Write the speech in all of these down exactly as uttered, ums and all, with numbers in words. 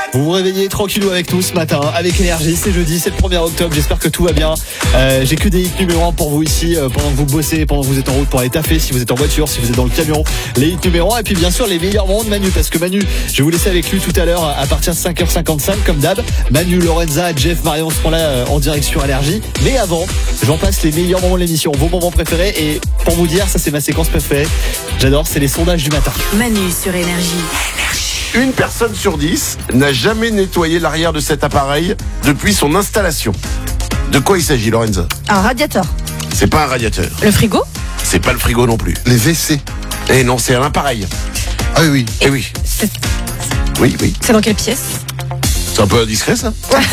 Vous vous réveillez tranquillou avec nous ce matin, avec énergie, c'est jeudi, c'est le premier octobre, j'espère que tout va bien. Euh, j'ai que des hits numéro un pour vous ici, euh, pendant que vous bossez, pendant que vous êtes en route pour aller taffer, si vous êtes en voiture, si vous êtes dans le camion, les hits numéro un, et puis bien sûr les meilleurs moments de Manu, parce que Manu, je vais vous laisser avec lui tout à l'heure à partir de cinq heures cinquante-cinq comme d'hab. Manu, Lorenza, Jeff, Marion seront là euh, en direct sur Énergie, mais avant, j'en passe les meilleurs moments de l'émission, vos moments préférés, et pour vous dire, ça c'est ma séquence préférée, j'adore, c'est les sondages du matin. Manu sur Énergie. Une personne sur dix n'a jamais nettoyé l'arrière de cet appareil depuis son installation. De quoi il s'agit, Lorenza? Un radiateur. C'est pas un radiateur. Le frigo. C'est pas le frigo non plus. Les W C. Eh non, c'est un appareil. Ah oui, oui. Eh oui. C'est, Oui, oui. c'est dans quelle pièce? C'est un peu indiscret, ça.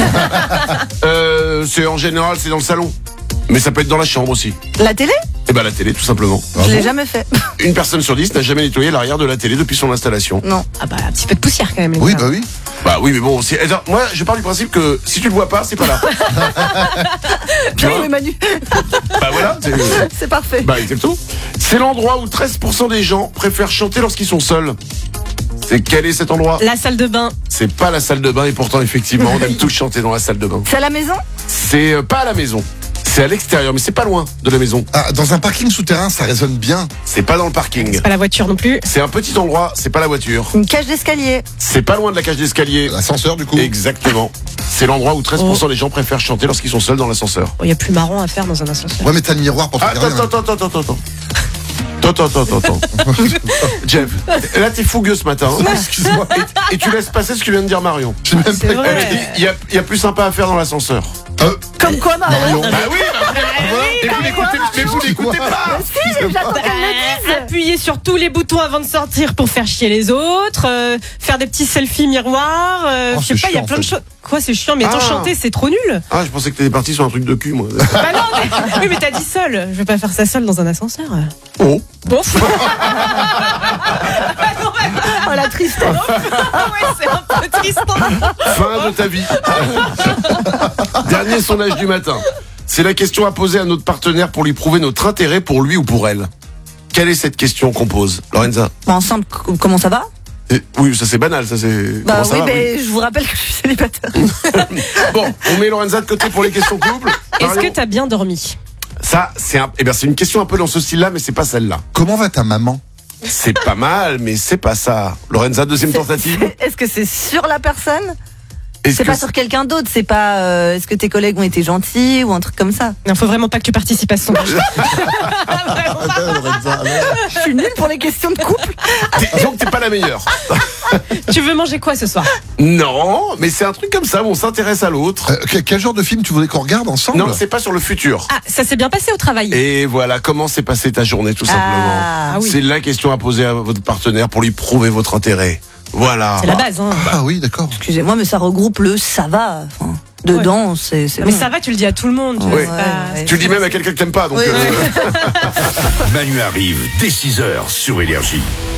euh, c'est en général, c'est dans le salon. Mais ça peut être dans la chambre aussi. La télé. Eh ben la télé, tout simplement. Je l'ai jamais fait. Une personne sur dix n'a jamais nettoyé l'arrière de la télé depuis son installation. Non. Ah bah un petit peu de poussière quand même. Oui, ça. bah oui. Bah oui, mais bon, c'est... Alors, moi, je pars du principe que si tu le vois pas, c'est pas là. Tu Oui, vois mais Manu, Bah voilà. C'est... c'est parfait. Bah exactement. C'est l'endroit où treize pour cent des gens préfèrent chanter lorsqu'ils sont seuls. C'est quel est cet endroit? La salle de bain. C'est pas la salle de bain, et pourtant effectivement on aime tous chanter dans la salle de bain. C'est à la maison. C'est euh, pas à la maison. C'est à l'extérieur, mais c'est pas loin de la maison. Ah, dans un parking souterrain, ça résonne bien. C'est pas dans le parking. Pas la voiture non plus. C'est un petit endroit, c'est pas la voiture. Une cage d'escalier. C'est pas loin de la cage d'escalier. L'ascenseur, du coup. Exactement. C'est l'endroit où treize pour cent des gens préfèrent chanter lorsqu'ils sont seuls dans l'ascenseur. Il y a plus marrant à faire dans un ascenseur. Ouais, mais t'as le miroir pour te Ah, attends, regarder. attends, attends, attends, attends. Attends, attends, attends, attends. Jeff, là t'es fougueux ce matin. hein. Excuse-moi. Et, et tu laisses passer ce que vient de dire Marion. J'ai même C'est pas... vrai. Elle m'a dit, il y a, il y a plus sympa à faire dans l'ascenseur. Euh, Comme quoi, Marion. Marion. Bah oui, bah, mais vous n'écoutez, mais vous n'écoutez pas. Si, j'attends qu'elle me dise. Appuyer sur tous les boutons avant de sortir pour faire chier les autres, euh, faire des petits selfies miroirs, euh, Oh, je sais c'est pas, il y a chiant, plein en de fait. choses. Quoi, c'est chiant, mais Ah. tant chanter, c'est trop nul. Ah, je pensais que t'étais parti sur un truc de cul, moi. Bah non, mais, oui, mais t'as dit seul. Je vais pas faire ça seul dans un ascenseur. Oh. Bon. Oh la tristesse. Ah ouais, c'est un peu triste. Fin de ta vie. Dernier sondage du matin. C'est la question à poser à notre partenaire pour lui prouver notre intérêt pour lui ou pour elle. Quelle est cette question qu'on pose, Lorenza? Bon, ensemble, c- comment ça va? Eh, Oui, ça c'est banal, ça c'est... Bah Comment ça oui, va, mais je vous rappelle que je suis célibataire. Bon, on met Lorenza de côté pour les questions couple. Est-ce Marion, que t'as bien dormi? ça, c'est un... eh bien, c'est une question un peu dans ce style-là, mais c'est pas celle-là. Comment va ta maman? C'est pas mal, mais c'est pas ça. Lorenza, deuxième tentative. Est-ce que c'est sur la personne? Est-ce C'est que pas sur quelqu'un d'autre. C'est pas. euh, Est-ce que tes collègues ont été gentils ou un truc comme ça? Non, faut vraiment pas que tu participes à ce sondage. Je suis nulle pour les questions de couple. T'es- disons que t'es pas la meilleure. Tu veux manger quoi ce soir? Non, mais c'est un truc comme ça où on s'intéresse à l'autre. Euh, quel, quel genre de film tu voudrais qu'on regarde ensemble? Non, c'est pas sur le futur. Ah, ça s'est bien passé au travail. Et voilà, comment s'est passée ta journée, tout simplement. Ah, oui. C'est la question à poser à votre partenaire pour lui prouver votre intérêt. Voilà. C'est la base, hein. Ah oui, d'accord. Excusez-moi, mais ça regroupe le ça va. Enfin, dedans, c'est. c'est Mais bon. ça va, tu le dis à tout le monde. tu Oui. vois, c'est Ouais, pas- ouais. Tu le dis même à quelqu'un que t'aimes pas, donc. Oui, euh, oui. Manu arrive dès six heures sur Énergie.